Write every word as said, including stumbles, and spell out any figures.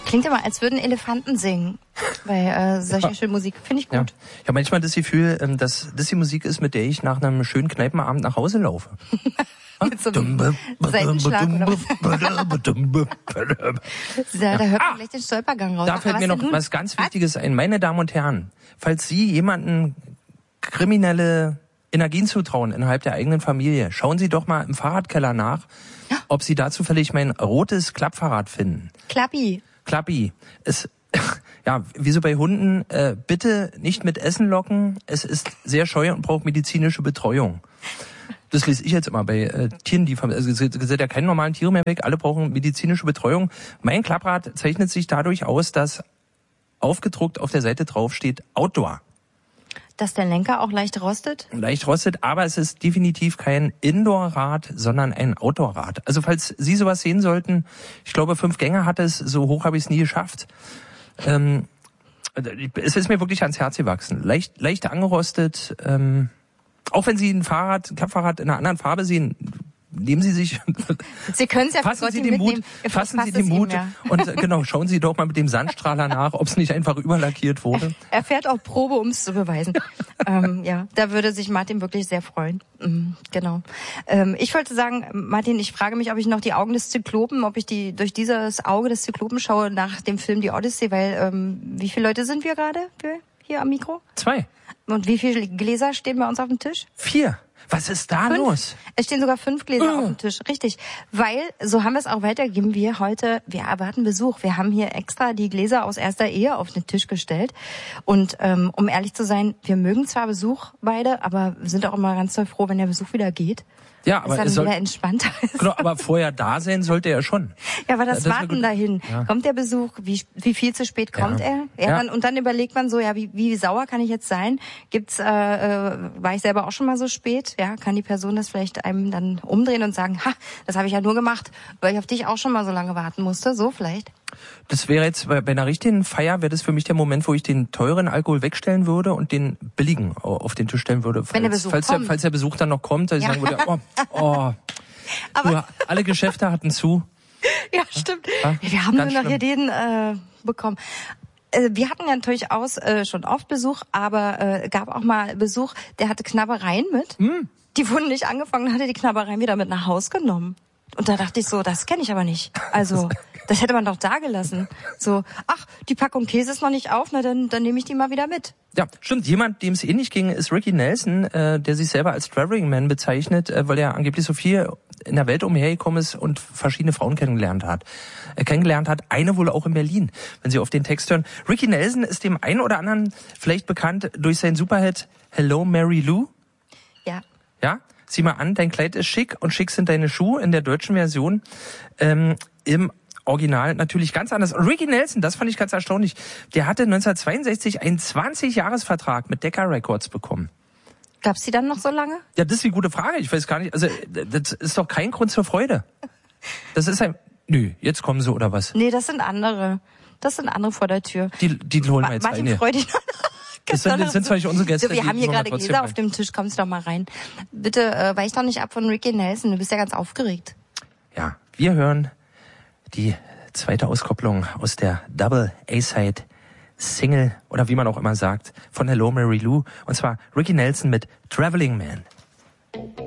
Klingt immer, als würden Elefanten singen bei äh, solcher schönen Musik. Finde ich gut. Ja. Ich habe manchmal das Gefühl, dass das die Musik ist, mit der ich nach einem schönen Kneipenabend nach Hause laufe. Mit so einem Seitenschlag oder was? Ja, da hört man gleich den Stolpergang raus. Da fällt Ach, mir noch was ganz Wichtiges ein. Meine Damen und Herren, falls Sie jemanden kriminelle Energien zutrauen innerhalb der eigenen Familie, schauen Sie doch mal im Fahrradkeller nach, ob Sie da zufällig mein rotes Klappfahrrad finden. Klappi. Klappi. Es, ja, wie so bei Hunden, äh, bitte nicht mit Essen locken. Es ist sehr scheu und braucht medizinische Betreuung. Das lese ich jetzt immer bei äh, Tieren, die also, es sind ja keine normalen Tiere mehr weg, alle brauchen medizinische Betreuung. Mein Klapprad zeichnet sich dadurch aus, dass aufgedruckt auf der Seite drauf steht Outdoor. Dass der Lenker auch leicht rostet? Leicht rostet, aber es ist definitiv kein Indoor-Rad, sondern ein Outdoor-Rad. Also falls Sie sowas sehen sollten, ich glaube fünf Gänge hat es, so hoch habe ich es nie geschafft. Ähm, es ist mir wirklich ans Herz gewachsen. Leicht, leicht angerostet, ähm, auch wenn Sie ein Fahrrad, ein Klappfahrrad in einer anderen Farbe sehen, nehmen Sie sich, Sie können es ja fassen Sie den Mut, fassen Sie den Mut ihm, ja. und genau, schauen Sie doch mal mit dem Sandstrahler nach, ob es nicht einfach überlackiert wurde. Er fährt auch Probe, um es zu beweisen. ähm, ja, da würde sich Martin wirklich sehr freuen. Mhm, genau. Ähm, ich wollte sagen, Martin, ich frage mich, ob ich noch die Augen des Zyklopen, ob ich die durch dieses Auge des Zyklopen schaue nach dem Film Die Odyssee, weil ähm, wie viele Leute sind wir gerade hier am Mikro? Zwei. Und wie viele Gläser stehen bei uns auf dem Tisch? Vier. Was ist da fünf? los? Es stehen sogar fünf Gläser uh. auf dem Tisch. Richtig. Weil, so haben wir es auch weitergegeben, wir heute, wir erwarten Besuch. Wir haben hier extra die Gläser aus erster Ehe auf den Tisch gestellt. Und ähm, um ehrlich zu sein, wir mögen zwar Besuch beide, aber wir sind auch immer ganz doll froh, wenn der Besuch wieder geht. Ja, aber dann es soll, wieder entspannter ist. Genau, aber vorher da sein sollte er schon. Ja, aber das, das Warten dahin. Ja. Kommt der Besuch? Wie, wie viel zu spät kommt ja. er? Ja, ja. Dann, und dann überlegt man so, ja, wie, wie sauer kann ich jetzt sein? Gibt's, äh, äh, war ich selber auch schon mal so spät? Ja, kann die Person das vielleicht einem dann umdrehen und sagen, ha, das habe ich ja nur gemacht, weil ich auf dich auch schon mal so lange warten musste. So vielleicht. Das wäre jetzt, bei einer richtigen Feier wäre das für mich der Moment, wo ich den teuren Alkohol wegstellen würde und den billigen auf den Tisch stellen würde. Falls, Wenn der Besuch falls, kommt. Der, falls der Besuch dann noch kommt, dass ich ja. sagen würde, oh, oh aber du, alle Geschäfte hatten zu. Ja, stimmt. Ja? Wir haben nur noch schlimm. hier den äh, bekommen. Äh, wir hatten ja durchaus äh, schon oft Besuch, aber äh, gab auch mal Besuch, der hatte Knabbereien mit. Hm. Die wurden nicht angefangen, hatte die Knabbereien wieder mit nach Haus genommen. Und da dachte ich so, das kenne ich aber nicht. Also, das hätte man doch da gelassen. So, ach, die Packung Käse ist noch nicht auf, na dann, dann nehme ich die mal wieder mit. Ja, stimmt. Jemand, dem es ähnlich ging, ist Ricky Nelson, äh, der sich selber als Traveling Man bezeichnet, äh, weil er angeblich so viel in der Welt umhergekommen ist und verschiedene Frauen kennengelernt hat. Er kennengelernt hat, eine wohl auch in Berlin, wenn Sie auf den Text hören. Ricky Nelson ist dem einen oder anderen vielleicht bekannt durch seinen Superhit Hello Mary Lou. Ja. Ja? Sieh mal an, dein Kleid ist schick und schick sind deine Schuhe in der deutschen Version. Ähm, im Original natürlich ganz anders. Ricky Nelson, das fand ich ganz erstaunlich, der hatte neunzehnhundertzweiundsechzig einen zwanzig-Jahres-Vertrag mit Decca Records bekommen. Gab's die dann noch so lange? Ja, das ist die gute Frage. Ich weiß gar nicht, also das ist doch kein Grund zur Freude. Das ist ein... Nö, jetzt kommen sie oder was? Nee, das sind andere. Das sind andere vor der Tür. Die, die holen wir jetzt Martin rein. Freude. Das sind, das sind zwar nicht unsere Gäste. So, wir die, haben hier die gerade Gläser auf dem Tisch, kommst doch mal rein. Bitte äh, weich doch nicht ab von Ricky Nelson, du bist ja ganz aufgeregt. Ja, wir hören die zweite Auskopplung aus der Double A-Side Single, oder wie man auch immer sagt, von Hello Mary Lou, und zwar Ricky Nelson mit Traveling Man.